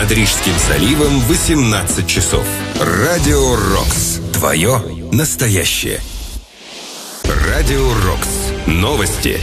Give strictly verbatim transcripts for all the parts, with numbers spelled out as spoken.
Над Рижским заливом восемнадцать часов. Радио Рокс. Твое настоящее. Радио Рокс. Новости.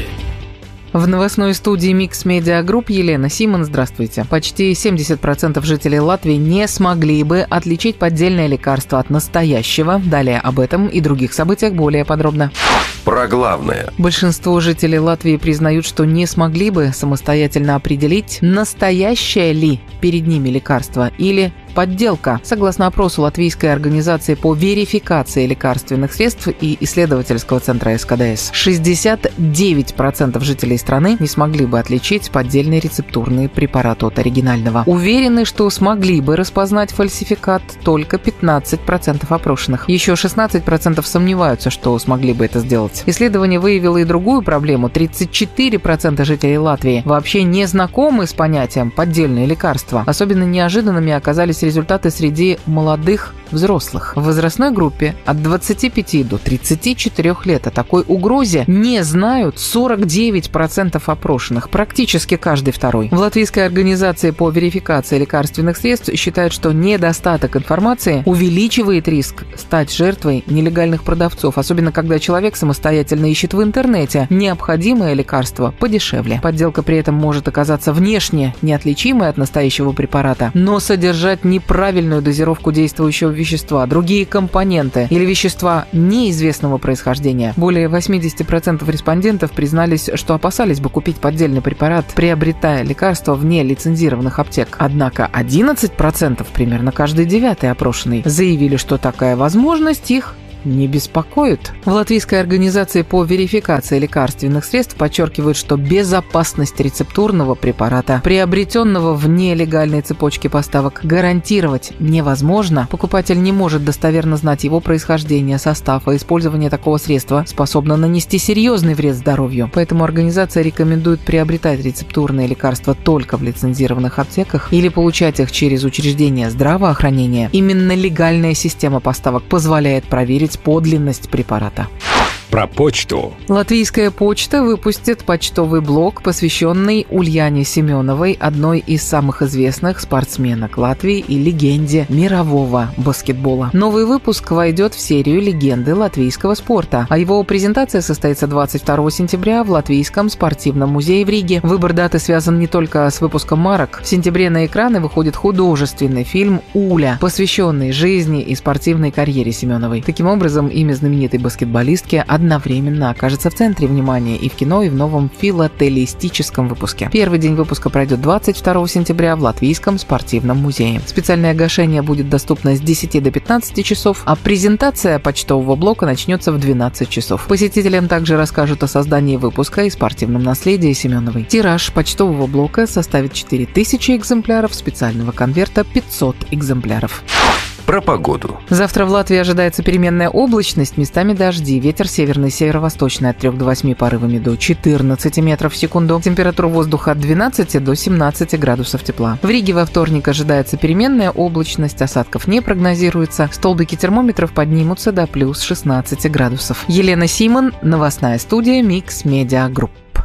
В новостной студии Mix Media Group Елена Симон. Здравствуйте. Почти семьдесят процентов жителей Латвии не смогли бы отличить поддельное лекарство от настоящего. Далее об этом и других событиях более подробно. Про главное. Большинство жителей Латвии признают, что не смогли бы самостоятельно определить, настоящее ли перед ними лекарство или подделка. Согласно опросу Латвийской организации по верификации лекарственных средств и исследовательского центра эс ка дэ эс, шестьдесят девять процентов жителей страны не смогли бы отличить поддельный рецептурный препарат от оригинального. Уверены, что смогли бы распознать фальсификат только пятнадцать процентов опрошенных. Еще шестнадцать процентов сомневаются, что смогли бы это сделать. Исследование выявило и другую проблему. тридцать четыре процента жителей Латвии вообще не знакомы с понятием «поддельные лекарства». Особенно неожиданными оказались результаты среди молодых взрослых. В возрастной группе от двадцати пяти до тридцати четырёх лет о такой угрозе не знают сорок девять процентов опрошенных, практически каждый второй. В Латвийской организации по верификации лекарственных средств считают, что недостаток информации увеличивает риск стать жертвой нелегальных продавцов, особенно когда человек самостоятельно ищет в интернете необходимое лекарство подешевле. Подделка при этом может оказаться внешне неотличимой от настоящего препарата, но содержать неправильную дозировку действующего вещества, другие компоненты или вещества неизвестного происхождения. Более восемьдесят процентов респондентов признались, что опасались бы купить поддельный препарат, приобретая лекарства вне лицензированных аптек. Однако одиннадцать процентов, примерно каждый девятый опрошенный, заявили, что такая возможность их не беспокоит. В Латвийской организации по верификации лекарственных средств подчеркивают, что безопасность рецептурного препарата, приобретенного вне легальной цепочки поставок, гарантировать невозможно. Покупатель не может достоверно знать его происхождение, состав, а использование такого средства способно нанести серьезный вред здоровью. Поэтому организация рекомендует приобретать рецептурные лекарства только в лицензированных аптеках или получать их через учреждения здравоохранения. Именно легальная система поставок позволяет проверить подлинность препарата. Про почту. Латвийская почта выпустит почтовый блок, посвященный Ульяне Семеновой, одной из самых известных спортсменок Латвии и легенде мирового баскетбола. Новый выпуск войдет в серию «Легенды латвийского спорта», а его презентация состоится двадцать второго сентября в Латвийском спортивном музее в Риге. Выбор даты связан не только с выпуском марок. В сентябре на экраны выходит художественный фильм «Уля», посвященный жизни и спортивной карьере Семеновой. Таким образом, имя знаменитой баскетболистки одновременно окажется в центре внимания и в кино, и в новом филателистическом выпуске. Первый день выпуска пройдет двадцать второго сентября в Латвийском спортивном музее. Специальное гашение будет доступно с десяти до пятнадцати часов, а презентация почтового блока начнется в двенадцать часов. Посетителям также расскажут о создании выпуска и спортивном наследии Семеновой. Тираж почтового блока составит четыре тысячи экземпляров, специального конверта пятьсот экземпляров. Про погоду. Завтра в Латвии ожидается переменная облачность, местами дожди. Ветер северный, северо-восточный от трёх до восьми порывами до четырнадцати метров в секунду. Температура воздуха от двенадцати до семнадцати градусов тепла. В Риге во вторник ожидается переменная облачность, осадков не прогнозируется. Столбики термометров поднимутся до плюс шестнадцати градусов. Елена Симон, новостная студия Mix Media Group.